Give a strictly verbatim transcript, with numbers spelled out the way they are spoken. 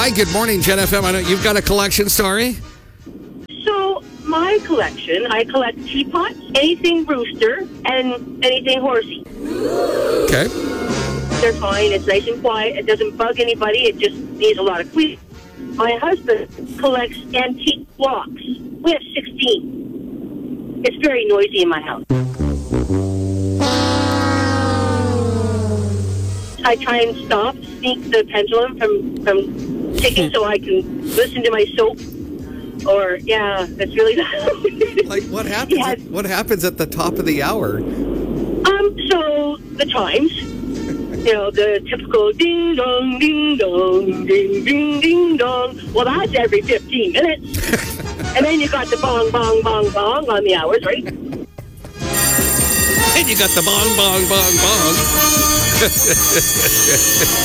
Hi, good morning, Gen F M. I know you've got a collection story. So, my collection, I collect teapots, anything rooster, and anything horsey. Okay. They're fine. It's nice and quiet. It doesn't bug anybody. It just needs a lot of cleaning. My husband collects antique clocks. We have sixteen. It's very noisy in my house. I try and stop, sneak the pendulum from, from ticking so I can listen to my soap. Or, yeah, that's really loud. Like, what happens? Yeah. At, what happens at the top of the hour? Um, so, the chimes. You know, the typical ding dong, ding dong, ding ding ding dong. Well, that's every fifteen minutes. And then you got the bong, bong, bong, bong on the hours, right? And you got the bong, bong, bong, bong.